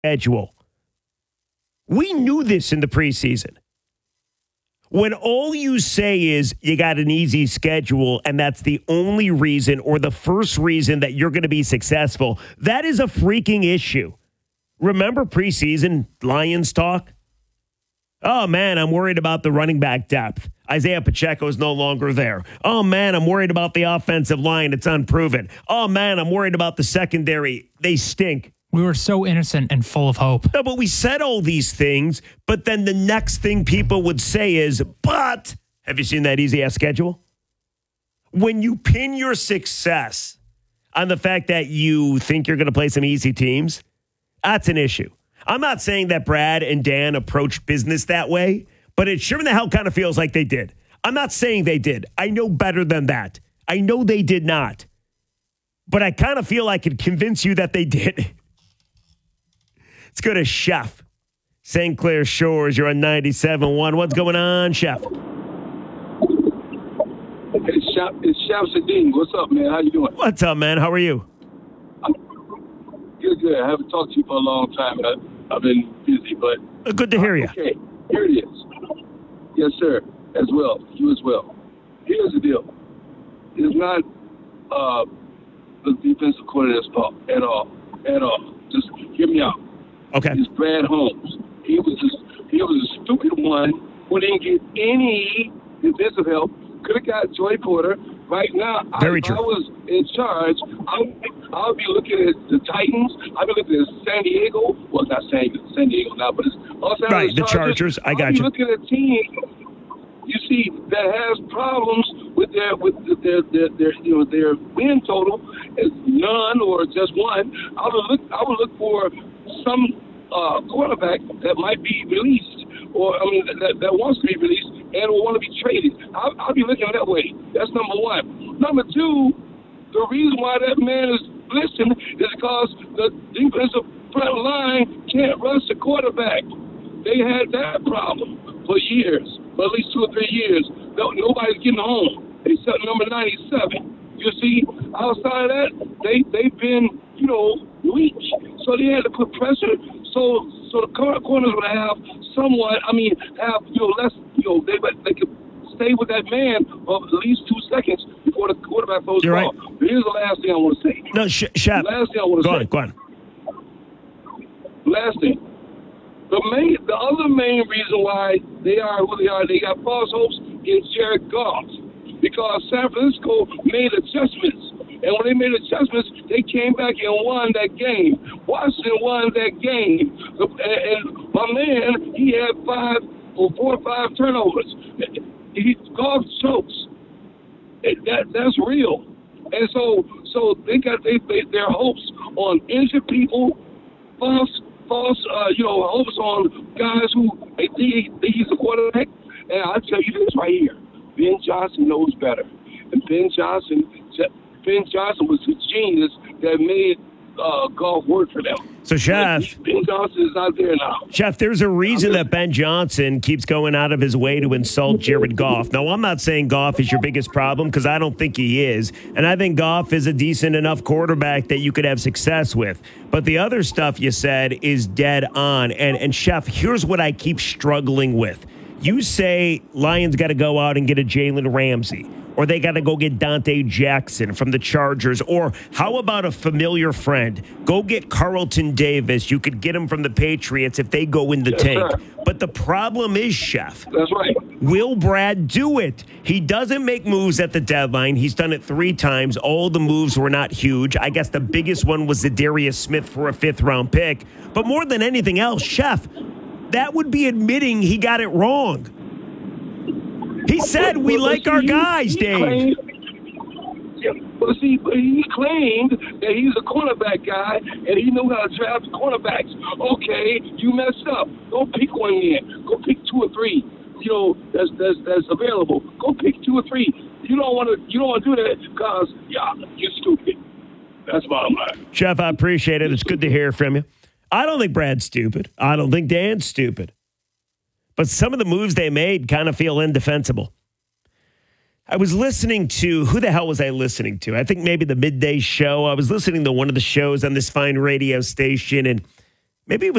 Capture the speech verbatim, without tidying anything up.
schedule. We knew this in the preseason. When all you say is you got an easy schedule and that's the only reason or the first reason that you're going to be successful, that is a freaking issue. Remember preseason Lions talk? Oh, man, I'm worried about the running back depth. Isaiah Pacheco is no longer there. Oh, man, I'm worried about the offensive line. It's unproven. Oh, man, I'm worried about the secondary. They stink. We were so innocent and full of hope. No, but we said all these things, but then the next thing people would say is, but, have you seen that easy-ass schedule? When you pin your success on the fact that you think you're going to play some easy teams, that's an issue. I'm not saying that Brad and Dan approached business that way, but it sure in the hell kind of feels like they did. I'm not saying they did. I know better than that. I know they did not. But I kind of feel I could convince you that they did. Let's go to Chef. Saint Clair Shores, you're on ninety-seven point one. What's going on, Chef? It's Chef, it's Chef Sadine. What's up, man? How you doing? What's up, man? How are you? I'm good, good. I haven't talked to you for a long time. I, I've been busy, but... Uh, good to hear you. Okay, here it is. Yes, sir. As well. You as well. Here's the deal. It's not uh, the defensive coordinator's fault at all. At all. Just hear me out. Okay. It's Brad Holmes. He was just, he was a stupid one who didn't get any defensive help. Could have got Joy Porter. Right now, Very I, true. if I was in charge, I would, I would be looking at the Titans. I'd be looking at San Diego. Well, not San, San Diego now, but it's Los Angeles Right, the Chargers. I got I'd be you. looking at teams, you see, that has problems with their with their their, their you know their win total is none or just one. I would look. I would look for some uh, quarterback that might be released, or I mean that, that wants to be released and will want to be traded. I'll, I'll be looking that way. That's number one. Number two, the reason why that man is blitzing is because the defensive front line can't rush the quarterback. They had that problem for years, for at least two or three years. No, nobody's getting home except number ninety-seven. You see, outside of that, they they've been, you know, weak. So they had to put pressure. So so the corner corners would have somewhat. I mean, have you know less. You know, they they could stay with that man for at least two seconds before the quarterback throws the You're ball. right. But here's the last thing I want to say. No, sh- Chef. The last thing I want to Go say. on, go on. Last thing. The main, the other main reason why they are who they are, they got false hopes in Jared Goff, because San Francisco made adjustments, and when they made adjustments, they came back and won that game. Washington won that game, and, and my man, he had five or four or five turnovers. He Goff chokes. That that's real, and so so they got they, they, their hopes on injured people, false. false, uh, you know, hopes on guys who they think he's a quarterback. And I'll tell you this right here. Ben Johnson knows better. And Ben Johnson, Ben Johnson was the genius that made uh, golf work for them. So, Chef. Ben Johnson is not there now. Chef, there's a reason that Ben Johnson keeps going out of his way to insult Jared Goff. Now, I'm not saying Goff is your biggest problem because I don't think he is. And I think Goff is a decent enough quarterback that you could have success with. But the other stuff you said is dead on. And, and Chef, here's what I keep struggling with. You say Lions got to go out and get a Jalen Ramsey, or they got to go get Dante Jackson from the Chargers, or how about a familiar friend? Go get Carlton Davis. You could get him from the Patriots if they go in the Yes, tank. sir. But the problem is, Chef, That's right. will Brad do it? He doesn't make moves at the deadline. He's done it three times. All the moves were not huge. I guess the biggest one was the Darius Smith for a fifth-round pick. But more than anything else, Chef, that would be admitting he got it wrong. He said, we Well, like see, our he- guys, he Dave. claimed- yeah, but see, but he claimed that he's a cornerback guy and he knew how to draft cornerbacks. Okay, you messed up. Go pick one in. Go pick two or three. You know, that's that's that's available. Go pick two or three. You don't want to. You don't want to do that because yeah, you're stupid. That's bottom line. Chef, I appreciate it. It's good to hear from you. I don't think Brad's stupid. I don't think Dan's stupid. But some of the moves they made kind of feel indefensible. I was listening to, who the hell was I listening to? I think maybe the midday show. I was listening to one of the shows on this fine radio station, and maybe it was